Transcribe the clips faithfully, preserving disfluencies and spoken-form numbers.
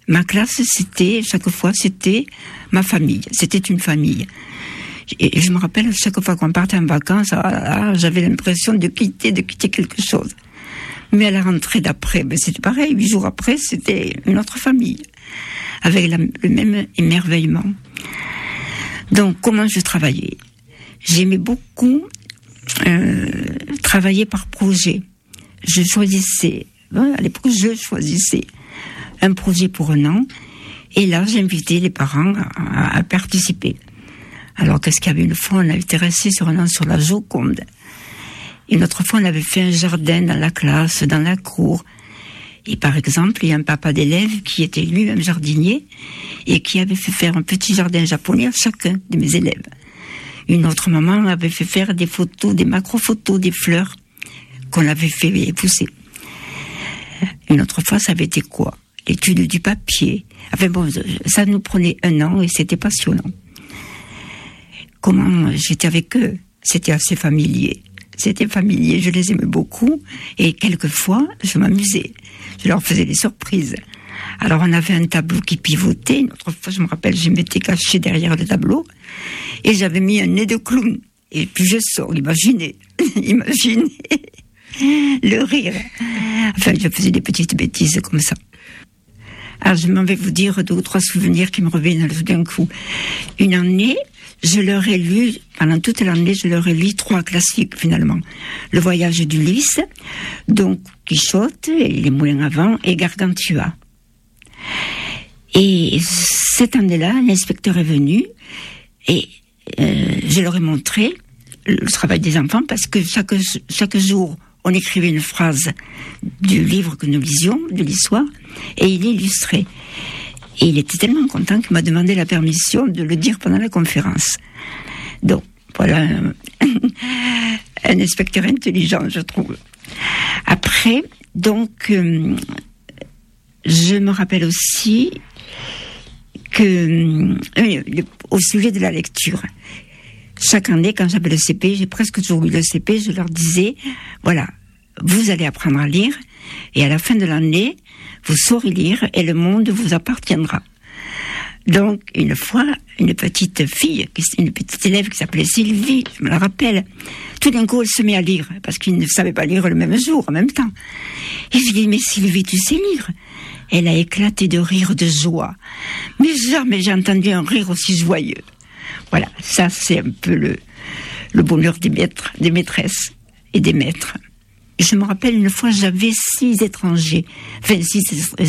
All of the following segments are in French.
Ma classe, c'était, chaque fois, c'était ma famille. C'était une famille. Et je me rappelle, chaque fois qu'on partait en vacances, ah, ah, j'avais l'impression de quitter, de quitter quelque chose. Mais à la rentrée d'après, ben c'était pareil. Huit jours après, c'était une autre famille. Avec la, le même émerveillement. Donc, comment je travaillais? J'aimais beaucoup euh, travailler par projet. Je choisissais, hein, à l'époque, je choisissais un projet pour un an. Et là, j'invitais les parents à, à participer. Alors, qu'est-ce qu'il y avait une fois? On avait été resté sur un an sur la Joconde. Une autre fois, on avait fait un jardin dans la classe, dans la cour. Et par exemple, il y a un papa d'élève qui était lui-même jardinier et qui avait fait faire un petit jardin japonais à chacun de mes élèves. Une autre maman avait fait faire des photos, des macro-photos des fleurs qu'on avait fait pousser. Une autre fois, ça avait été quoi? L'étude du papier. Enfin bon, ça nous prenait un an et c'était passionnant. Comment j'étais avec eux? C'était assez familier. C'était familier, je les aimais beaucoup et quelquefois, je m'amusais. Je leur faisais des surprises. Alors, on avait un tableau qui pivotait. Une autre fois, je me rappelle, je m'étais cachée derrière le tableau et j'avais mis un nez de clown. Et puis, je sors, imaginez, imaginez le rire. Enfin, je faisais des petites bêtises comme ça. Alors, je m'en vais vous dire deux ou trois souvenirs qui me reviennent d'un coup. Une année, je leur ai lu, pendant toute l'année, je leur ai lu trois classiques, finalement. Le voyage d'Ulysse, donc Quichotte, et les moulins à vent, et Gargantua. Et cette année-là, l'inspecteur est venu, et euh, je leur ai montré le travail des enfants, parce que chaque, chaque jour, on écrivait une phrase du livre que nous lisions, de l'histoire, et il illustrait. Et il était tellement content qu'il m'a demandé la permission de le dire pendant la conférence. Donc, voilà un, un inspecteur intelligent, je trouve. Après, donc, euh, je me rappelle aussi que, euh, au sujet de la lecture, chaque année, quand j'avais le C P, j'ai presque toujours eu le C P, je leur disais, voilà, vous allez apprendre à lire, et à la fin de l'année, vous saurez lire et le monde vous appartiendra. Donc, une fois, une petite fille, une petite élève qui s'appelait Sylvie, je me la rappelle, tout d'un coup, elle se met à lire, parce qu'il ne savait pas lire le même jour, en même temps. Et je lui dis, mais Sylvie, tu sais lire? Elle a éclaté de rire de joie. Mais jamais j'ai entendu un rire aussi joyeux. Voilà, ça c'est un peu le, le bonheur des maîtres, des maîtresses et des maîtres. Je me rappelle une fois, j'avais six étrangers, enfin six,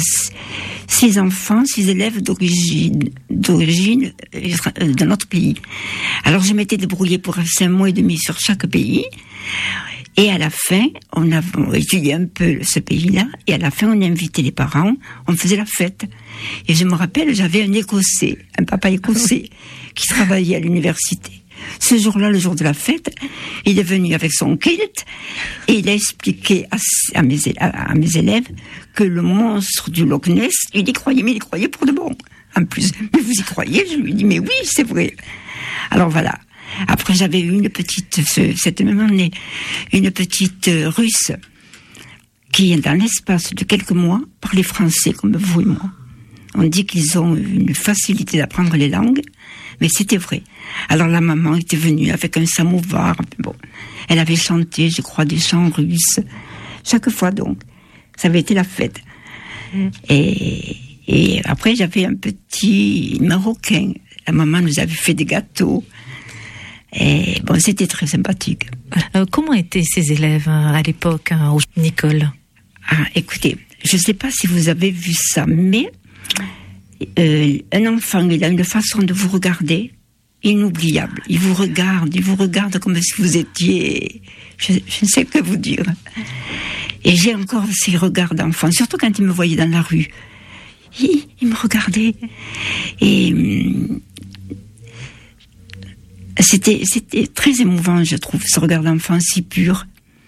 six enfants, six élèves d'origine, d'origine euh, d'un autre pays. Alors je m'étais débrouillée pour rester un mois et demi sur chaque pays. Et à la fin, on a étudié un peu ce pays-là, et à la fin, on invitait les parents, on faisait la fête. Et je me rappelle, j'avais un Écossais, un papa écossais, qui travaillait à l'université. Ce jour-là, le jour de la fête, il est venu avec son kilt, et il a expliqué à, à, mes, à, à mes élèves que le monstre du Loch Ness, il y croyait, mais il y croyait pour de bon. En plus, mais vous y croyez? Je lui dis, mais oui, c'est vrai. Alors voilà. Après, j'avais eu une petite, cette même année, une petite euh, Russe qui, dans l'espace de quelques mois, parlait français comme vous et moi. On dit qu'ils ont une facilité d'apprendre les langues, mais c'était vrai. Alors la maman était venue avec un samovar. Bon, elle avait chanté, je crois, des chants russes. Chaque fois, donc, ça avait été la fête. Et, et après, j'avais un petit Marocain. La maman nous avait fait des gâteaux. Et bon, c'était très sympathique. Euh, comment étaient ces élèves à l'époque, hein, Nicole? Ah, écoutez, je ne sais pas si vous avez vu ça, mais euh, un enfant, il a une façon de vous regarder inoubliable. Il vous regarde, il vous regarde comme si vous étiez... Je, je ne sais que vous dire. Et j'ai encore ces regards d'enfant, surtout quand il me voyait dans la rue. Il, il me regardait. Et... Hum, C'était, c'était très émouvant, je trouve, ce regard d'enfant si pur.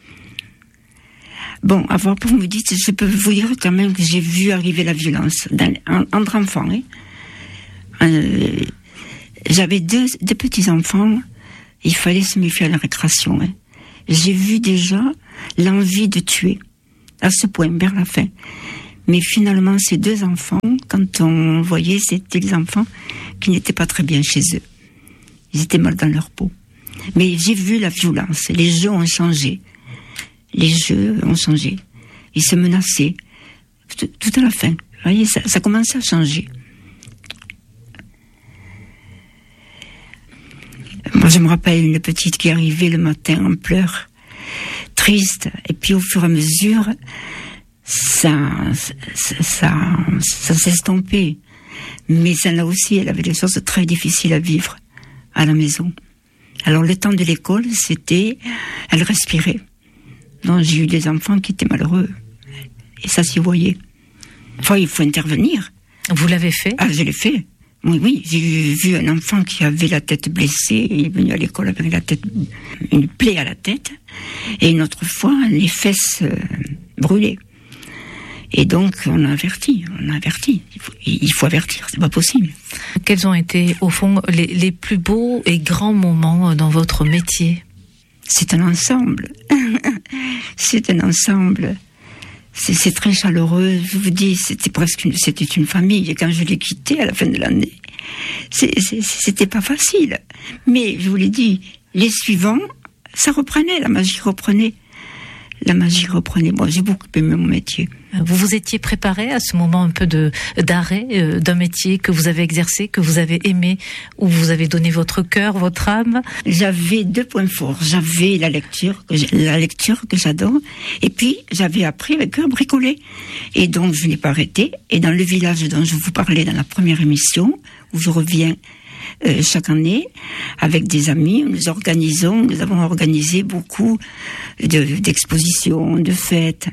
Bon, avant, pour vous dire, je peux vous dire quand même que j'ai vu arriver la violence dans, en, entre enfants. Hein. Euh, j'avais deux, deux petits-enfants, il fallait se méfier à la récréation. Hein. J'ai vu déjà l'envie de tuer, à ce point, vers la fin. Mais finalement, ces deux enfants, quand on voyait, c'était des enfants qui n'étaient pas très bien chez eux. Ils étaient mal dans leur peau. Mais j'ai vu la violence. Les jeux ont changé. Les jeux ont changé. Ils se menaçaient. Tout, tout à la fin. Vous voyez, ça, ça commençait à changer. Moi, je me rappelle une petite qui arrivait le matin en pleurs, triste. Et puis, au fur et à mesure, ça, ça, ça, ça s'estompait. Mais celle-là aussi, elle avait des choses très difficiles à vivre à la maison. Alors, le temps de l'école, c'était, elle respirait. Donc, j'ai eu des enfants qui étaient malheureux. Et ça s'y voyait. Enfin, il faut intervenir. Vous l'avez fait? Ah, je l'ai fait. Oui, oui, j'ai vu un enfant qui avait la tête blessée, il est venu à l'école avec la tête, une plaie à la tête, et une autre fois, les fesses euh, brûlées. Et donc, on a averti, on a averti. Il faut, il faut avertir, c'est pas possible. Quels ont été, au fond, les, les plus beaux et grands moments dans votre métier? C'est un ensemble. C'est un ensemble. C'est, c'est très chaleureux. Je vous dis, c'était presque une, c'était une famille. Et quand je l'ai quitté à la fin de l'année, c'est, c'est, c'était pas facile. Mais je vous l'ai dit, les suivants, ça reprenait, la magie reprenait. La magie reprenait. Moi, j'ai beaucoup aimé mon métier. Vous vous étiez préparé à ce moment un peu de d'arrêt euh, d'un métier que vous avez exercé, que vous avez aimé, où vous avez donné votre cœur, votre âme? J'avais deux points forts. J'avais la lecture, que la lecture que j'adore, et puis j'avais appris avec eux à bricoler. Et donc je n'ai pas arrêté. Et dans le village dont je vous parlais dans la première émission, où je reviens euh, chaque année avec des amis, nous organisons, nous avons organisé beaucoup de, d'expositions, de fêtes.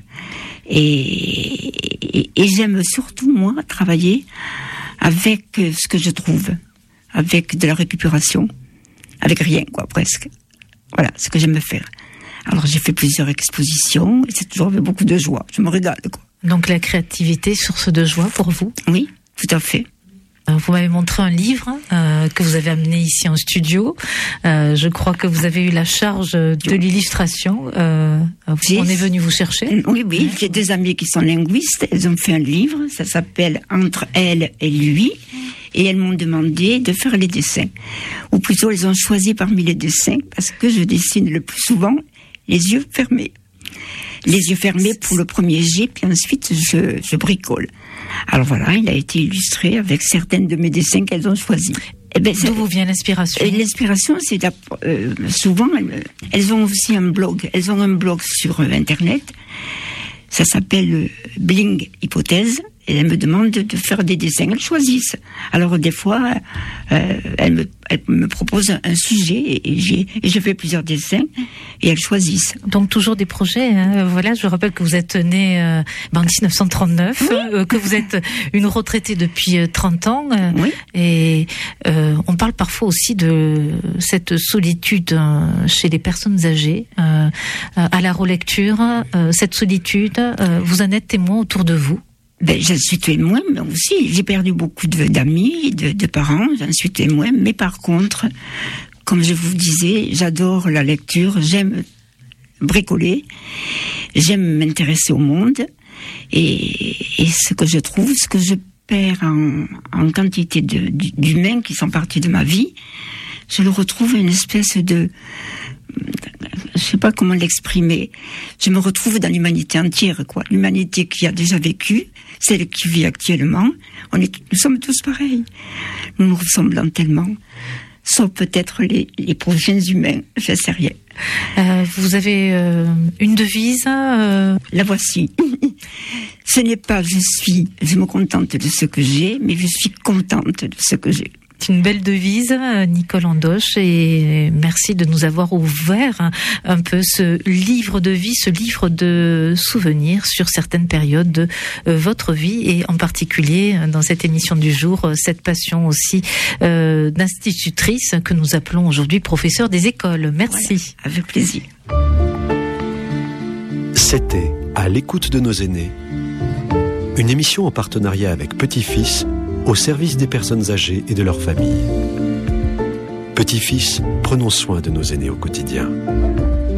Et, et, et j'aime surtout, moi, travailler avec ce que je trouve, avec de la récupération, avec rien, quoi, presque. Voilà, ce que j'aime faire. Alors, j'ai fait plusieurs expositions, et c'est toujours avec beaucoup de joie. Je me régale, quoi. Donc, la créativité, source de joie pour vous? Oui, tout à fait. Vous m'avez montré un livre euh, que vous avez amené ici en studio. Euh, je crois que vous avez eu la charge de l'illustration. Euh, on est venu vous chercher. Oui, oui. J'ai des amies qui sont linguistes. Elles ont fait un livre. Ça s'appelle Entre elle et lui. Et elles m'ont demandé de faire les dessins. Ou plutôt, elles ont choisi parmi les dessins parce que je dessine le plus souvent les yeux fermés. Les yeux fermés pour le premier jet, puis ensuite je, je bricole. Alors voilà, il a été illustré avec certaines de mes dessins qu'elles ont choisis. Eh ben, d'où vous vient l'inspiration? L'inspiration, c'est la, euh, souvent elles, elles ont aussi un blog. Elles ont un blog sur euh, Internet. Ça s'appelle euh, Bling Hypothèse. Et elles me demandent de, de faire des dessins. Elles choisissent. Alors des fois, euh, elles, me, elles me proposent un, un sujet et, et, j'ai, et je fais plusieurs dessins et elles choisissent. Donc toujours des projets. Hein. Voilà, je rappelle que vous êtes née euh, en dix-neuf cent trente-neuf, oui. euh, que vous êtes une retraitée depuis trente ans. Euh, oui. Et euh, on parle parfois aussi de cette solitude euh, chez les personnes âgées. Euh, euh, à la relecture, euh, cette solitude, euh, vous en êtes témoin autour de vous? Ben, j'en suis témoin, mais aussi, j'ai perdu beaucoup de, d'amis, de, de parents, j'en suis témoin, mais par contre, comme je vous disais, j'adore la lecture, j'aime bricoler, j'aime m'intéresser au monde, et, et ce que je trouve, ce que je perds en, en quantité de, d'humains qui sont partis de ma vie, je le retrouve une espèce de, je sais pas comment l'exprimer. Je me retrouve dans l'humanité entière, quoi. L'humanité qui a déjà vécu, celle qui vit actuellement. On est, nous sommes tous pareils. Nous nous ressemblons tellement. Sauf peut-être les, les prochains humains. Je sais rien. Euh, vous avez euh, une devise euh... La voici. Ce n'est pas je suis, je me contente de ce que j'ai, mais je suis contente de ce que j'ai. C'est une belle devise, Nicole Andoche, et merci de nous avoir ouvert un peu ce livre de vie, ce livre de souvenirs sur certaines périodes de votre vie, et en particulier dans cette émission du jour, cette passion aussi euh, d'institutrice que nous appelons aujourd'hui professeur des écoles. Merci. Voilà, avec plaisir. C'était À l'écoute de nos aînés, une émission en partenariat avec Petit-Fils, au service des personnes âgées et de leurs familles. Petit-Fils, prenons soin de nos aînés au quotidien.